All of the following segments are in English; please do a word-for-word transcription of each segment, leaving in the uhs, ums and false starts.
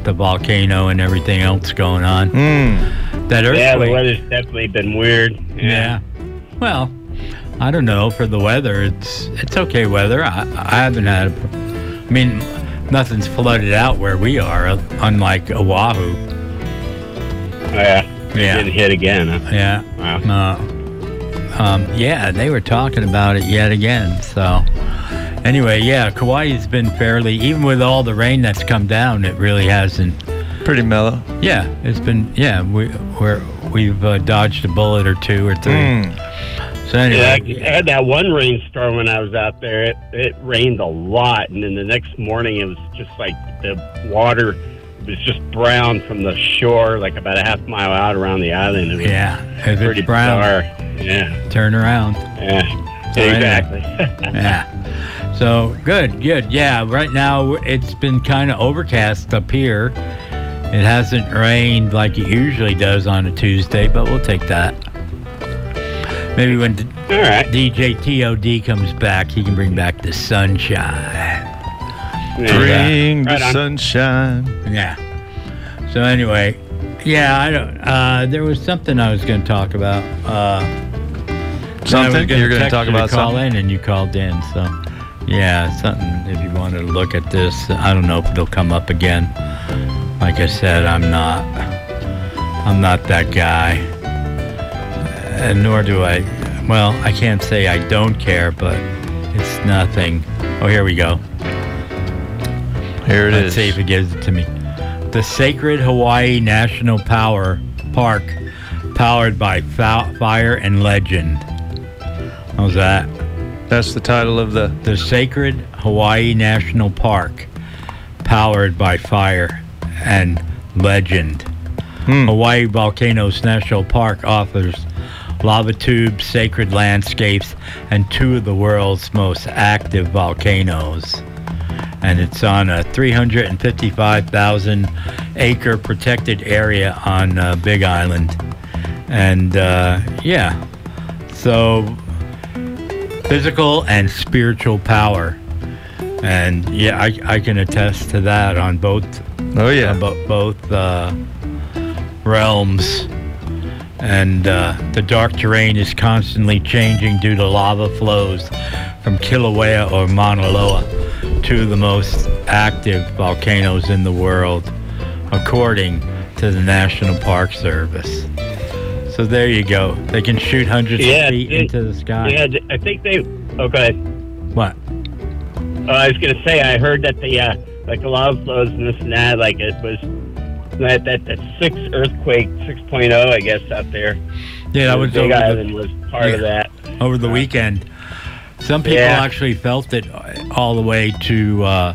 the volcano and everything else going on. Mm. That earthquake. Yeah, the weather's definitely been weird. Yeah. yeah. Well, I don't know. For the weather, it's it's okay weather. I, I haven't had. A, I mean, nothing's flooded out where we are, unlike Oahu. Oh, yeah. Yeah. Getting hit again. Huh? Yeah. Wow. Uh, um, yeah, they were talking about it yet again. So, anyway, yeah, Kauai's been fairly, even with all the rain that's come down, it really hasn't. Pretty mellow. Yeah, it's been. Yeah, we we're, we've uh, dodged a bullet or two or three. Mm. So anyway, Yeah, I had that one rainstorm when I was out there. It, it rained a lot, and then the next morning it was just like the water was just brown from the shore, like about a half mile out around the island. It was yeah, if pretty it's brown, bizarre. Yeah, turn around. yeah, So exactly. Yeah. So good, good. Yeah, right now it's been kind of overcast up here. It hasn't rained like it usually does on a Tuesday, but we'll take that. Maybe when D- All right. D J T O D comes back, he can bring back the sunshine. Yeah. Bring Right the on. sunshine. Yeah. So anyway, yeah, I don't. Uh, there was something I was going to talk about. Uh, Something? You're going to talk about to call something? in, and you called in. So, yeah, something. If you wanted to look at this, I don't know if it'll come up again. Like I said, I'm not. I'm not that guy, and nor do I. Well, I can't say I don't care, but it's nothing. Oh, here we go. Here it Let's is. see if it gives it to me. The Sacred Hawaii National Power Park, powered by fa- fire and legend. How's that? That's the title of the... The Sacred Hawaii National Park, powered by fire and legend. Hmm. Hawaii Volcanoes National Park offers lava tubes, sacred landscapes, and two of the world's most active volcanoes. And it's on a three hundred fifty-five thousand acre protected area on uh, Big Island. And uh, yeah, so physical and spiritual power. And yeah, I, I can attest to that on both Oh, yeah. uh, bo- both uh, realms. And uh, the dark terrain is constantly changing due to lava flows from Kilauea or Mauna Loa, two of the most active volcanoes in the world, according to the National Park Service. So there you go. They can shoot hundreds Yeah, of feet it- into the sky. Yeah, I think they. Oh, go ahead. What? Uh, I was gonna say I heard that the uh, like the lava flows and this and that, like it was that that, that six earthquake six point oh, I guess, out there. Yeah, that The was Big over Island the, was part of that. over the weekend. Some people Yeah. actually felt it all the way to uh,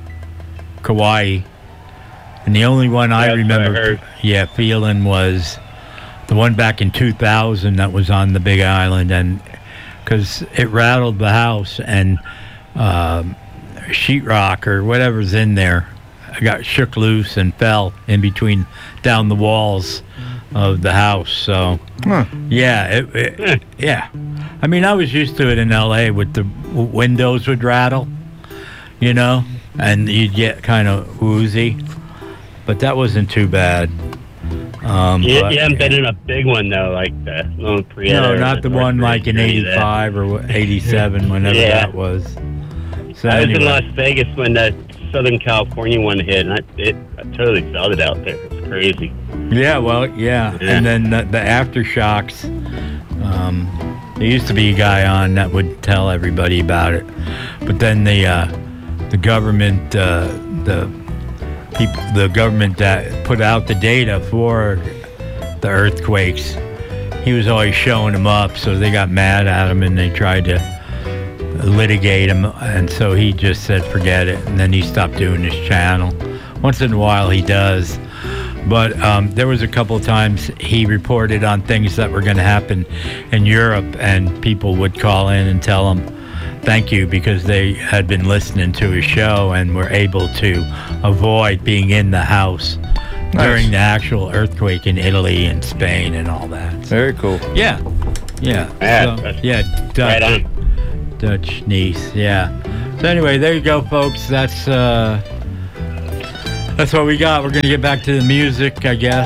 Kauai. And the only one I That's what I remember, heard. yeah, feeling was the one back in two thousand that was on the Big Island, and because it rattled the house and um, sheetrock or whatever's in there got shook loose and fell in between down the walls of the house. So Huh. yeah, it, it, yeah. I mean, I was used to it in L A with the w- windows would rattle, you know, and you'd get kind of woozy. But that wasn't too bad. Um, You, but- you haven't been in a big one though, like the Lone Prieta. no, or not the North one like in Ridge or any of that. eighty-five or wh- eighty-seven, whenever Yeah. that was. So I was anyway. in Las Vegas when the Southern California one hit, and I, it, I totally felt it out there. It's crazy. Yeah, well, yeah. Yeah. And then the, the aftershocks. Um, there used to be a guy on that would tell everybody about it, but then the uh, the government, uh, the people, the government that put out the data for the earthquakes, he was always showing them up, so they got mad at him and they tried to litigate him, and so he just said forget it, and then he stopped doing his channel. Once in a while he does, but um, there was a couple of times he reported on things that were going to happen in Europe, and people would call in and tell him thank you because they had been listening to his show and were able to avoid being in the house Nice. during the actual earthquake in Italy and Spain and all that. Very cool. Yeah, yeah, Yeah, so, that's yeah. Dutch, Right on. Dutch niece, yeah. So anyway, there you go, folks. That's uh, That's what we got. We're going to get back to the music, I guess.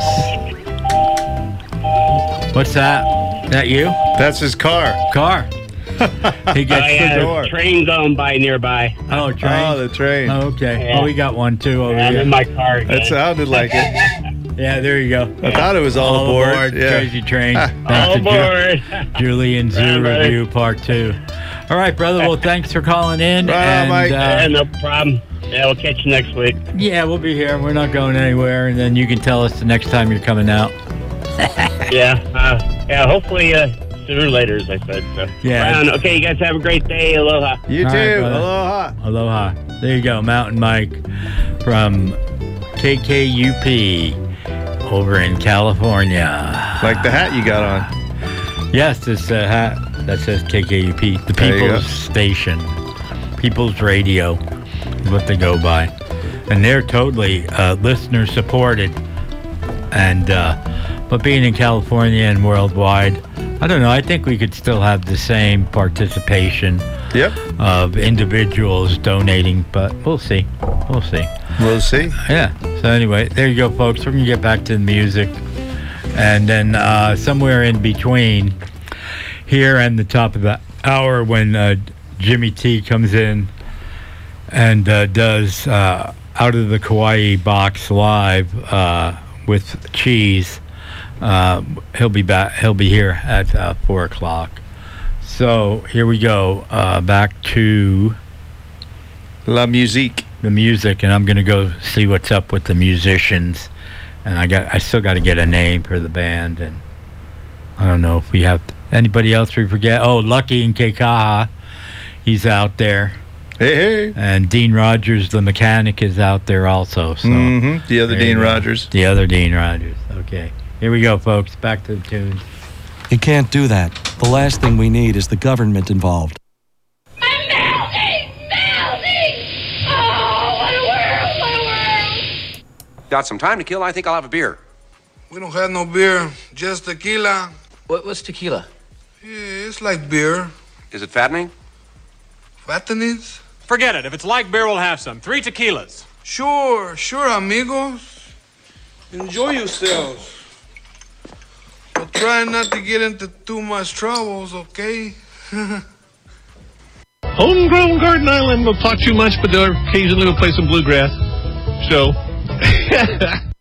What's that? That you? That's his car. Car. He gets Oh, yeah, the door. there's a train going by nearby. Oh, train. Oh, the train. Oh, okay. Yeah. Oh, we got one too over I'm here. in my car again. That sounded like it. Yeah, there you go. I thought it was all, All aboard. aboard, Yeah. Crazy Train. All Thanks to Ju- aboard. Julian Zoo Right, right. Review Part Two. All right, brother. Well, thanks for calling in. Right on, and, Mike. uh, Yeah, no problem. Yeah, we'll catch you next week. yeah, we'll be here. We're not going anywhere, and then you can tell us the next time you're coming out. Yeah, uh, yeah. Hopefully uh, sooner or later, as I said. So. Yeah. Right on. Okay, you guys have a great day. Aloha. You All too. right, brother. Aloha. Aloha. There you go, Mountain Mike from K K U P over in California. Like the hat you got on. Yes, this uh, hat that says K K U P, the There you go. People's Station, People's Radio is what they go by. And they're totally uh, listener supported. And, uh, but being in California and worldwide, I don't know, I think we could still have the same participation Yep. of individuals donating, but we'll see. We'll see. We'll see. Yeah. So anyway, there you go, folks. We're gonna get back to the music, and then uh, somewhere in between here and the top of the hour, when uh, Jimmy T comes in and uh, does uh, Out of the Kauai Box live uh, with Cheese, uh, he'll be back. He'll be here at uh, four o'clock. So here we go. Uh, back to La musique. the music, and I'm gonna go see what's up with the musicians, and I got I still got to get a name for the band, and I don't know if we have anybody else we forget. Oh, Lucky in Kekaha, he's out there, Hey, hey. and Dean Rogers, the mechanic, is out there also. So Mm-hmm. The other there you Dean go. Rogers. the other Dean Rogers. Okay, here we go, folks. Back to the tunes. You can't do that. The last thing we need is the government involved. I'm melting! Melting! Oh, what a world! What a world! Got some time to kill? I think I'll have a beer. We don't have no beer, just tequila. What, what's tequila? Yeah, it's like beer. Is it fattening? Fattenings? Forget it. If it's like beer, we'll have some. Three tequilas. Sure, sure, amigos. Enjoy yourselves. But try not to get into too much troubles, okay? Homegrown Garden Island will talk too much, but they'll occasionally will play some bluegrass. So.